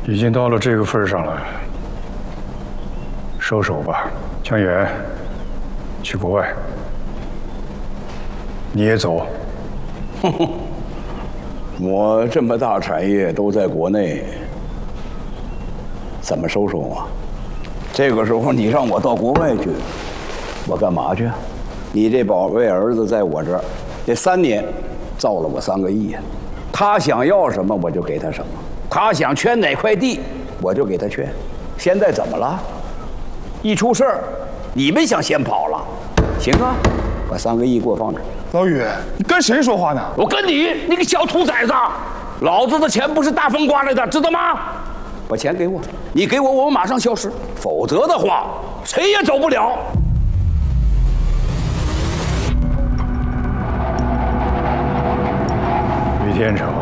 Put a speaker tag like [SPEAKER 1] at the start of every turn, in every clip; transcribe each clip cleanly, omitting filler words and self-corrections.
[SPEAKER 1] 已经到了这个份上了，收手吧，江源，去国外。你也走。
[SPEAKER 2] 哼哼，我这么大产业都在国内，怎么收手啊？这个时候你让我到国外去，我干嘛去？你这宝贝儿子在我这儿，这3年造了我3个亿呀。他想要什么我就给他什么，他想圈哪块地我就给他圈。现在怎么了？一出事儿，你们想先跑了？行啊，把3个亿给我放这儿。
[SPEAKER 3] 老宇，你跟谁说话呢？
[SPEAKER 2] 我跟你个小兔崽子！老子的钱不是大风刮来的，知道吗？把钱给我，你给我，我马上消失，否则的话，谁也走不了。
[SPEAKER 1] 于天成，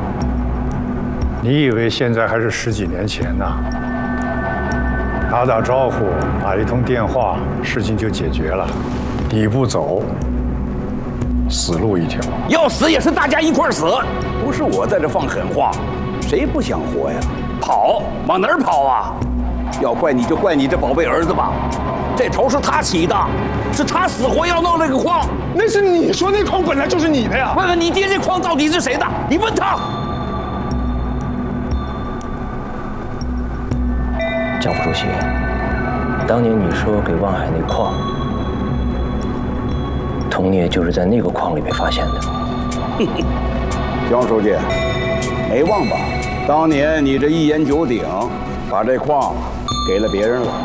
[SPEAKER 1] 你以为现在还是10几年前呢？打打招呼，打一通电话，事情就解决了。你不走，死路一条。
[SPEAKER 2] 要死也是大家一块儿死，不是我在这放狠话。谁不想活呀？跑，往哪儿跑啊？要怪你就怪你这宝贝儿子吧，这头是他起的，是他死活要弄这个矿。
[SPEAKER 3] 那是你说那矿本来就是你的呀。
[SPEAKER 2] 问问你爹，这矿到底是谁的？你问他。
[SPEAKER 4] 江副主席，当年你说给望海那矿，童孽就是在那个矿里被发现的。
[SPEAKER 2] 江书记，没忘吧？当年你这一言九鼎，把这矿给了别人了。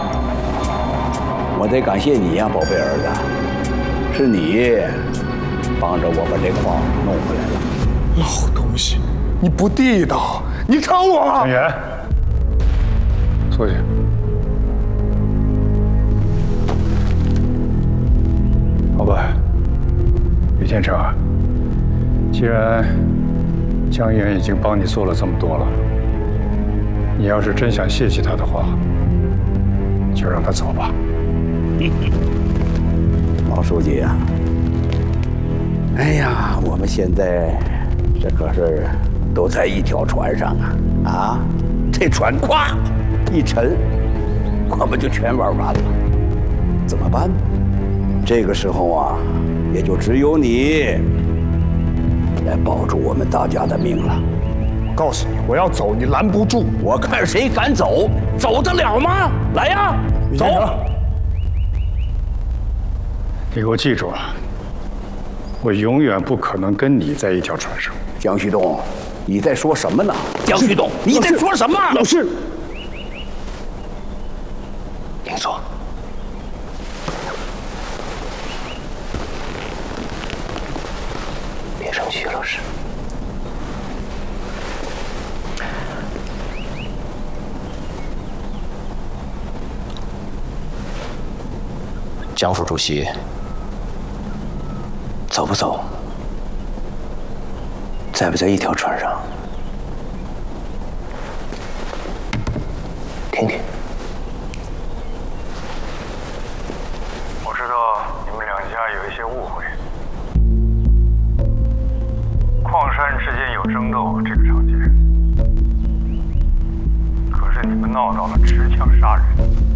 [SPEAKER 2] 我得感谢你呀，宝贝儿子，是你帮着我把这矿弄回来了。
[SPEAKER 3] 老东西，你不地道，你看我！
[SPEAKER 1] 江源，坐下。好吧，于天成，既然江源已经帮你做了这么多了，你要是真想谢谢他的话，就让他走吧。
[SPEAKER 2] 毛书记啊，哎呀，我们现在这可是都在一条船上啊！啊，这船咵一沉，我们就全玩完了。怎么办？这个时候啊，也就只有你来保住我们大家的命了。
[SPEAKER 3] 我告诉你，我要走，你拦不住。
[SPEAKER 2] 我看谁敢走，走得了吗？来呀，走！
[SPEAKER 1] 你给我记住了，我永远不可能跟你在一条船上。
[SPEAKER 2] 江旭东，你在说什么呢？江旭东，你在说什么？
[SPEAKER 3] 老师，
[SPEAKER 4] 请坐。别生气，老师。江副主席，走不走？在不在一条船上？听听。
[SPEAKER 1] 我知道你们2家有一些误会，矿山之间有争斗，这个常见。可是你们闹到了持枪杀人。